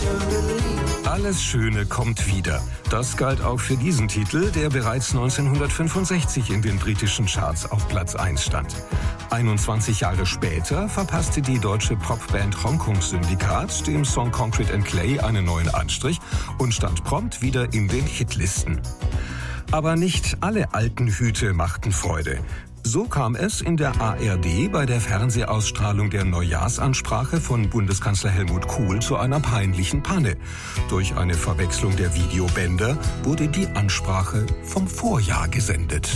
Alles Schöne kommt wieder. Das galt auch für diesen Titel, der bereits 1965 in den britischen Charts auf Platz 1 stand. 21 Jahre später verpasste die deutsche Popband Hongkong Syndikat dem Song Concrete and Clay einen neuen Anstrich und stand prompt wieder in den Hitlisten. Aber nicht alle alten Hüte machten Freude. So kam es in der ARD bei der Fernsehausstrahlung der Neujahrsansprache von Bundeskanzler Helmut Kohl zu einer peinlichen Panne. Durch eine Verwechslung der Videobänder wurde die Ansprache vom Vorjahr gesendet.